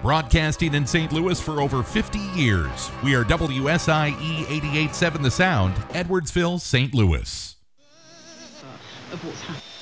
Broadcasting in St. Louis for over 50 years. We are WSIE 88.7 The Sound, Edwardsville, St. Louis. Of what's happening.